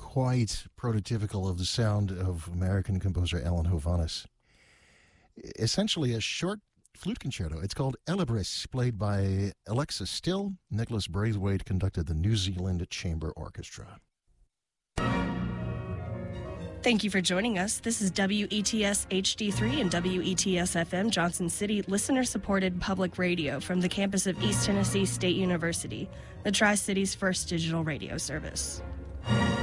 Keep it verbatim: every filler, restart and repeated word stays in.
quite prototypical of the sound of American composer Alan Hovhaness. Essentially a short flute concerto. It's called Elibris, played by Alexa Still. Nicholas Braithwaite conducted the New Zealand Chamber Orchestra. Thank you for joining us. This is W E T S H D three and W E T S F M Johnson City, listener-supported public radio from the campus of East Tennessee State University, the Tri-City's first digital radio service.